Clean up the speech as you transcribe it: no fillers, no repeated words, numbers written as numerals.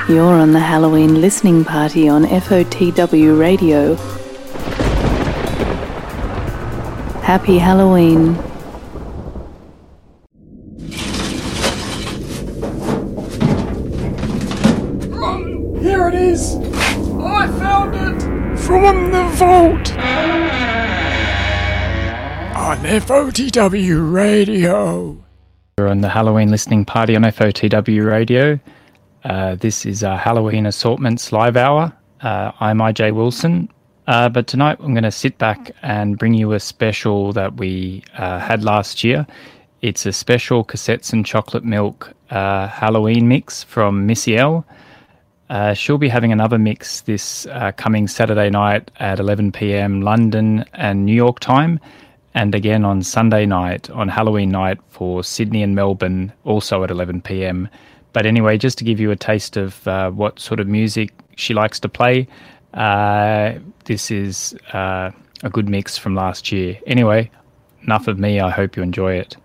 You're on the Halloween listening party on FOTW Radio. Happy Halloween. Here it is! I found it! From the vault! On FOTW Radio. We're on the Halloween listening party on FOTW Radio. This is our Halloween Assortments live hour. I'm IJ Wilson, but tonight I'm going to sit back and bring you a special that we had last year. It's a special Cassettes and Chocolate Milk Halloween mix from Missy L. She'll be having another mix this coming Saturday night at 11 p.m. London and New York time, and again on Sunday night, on Halloween night for Sydney and Melbourne, also at 11 p.m. But anyway, just to give you a taste of what sort of music she likes to play, this is a good mix from last year. Anyway, enough of me. I hope you enjoy it.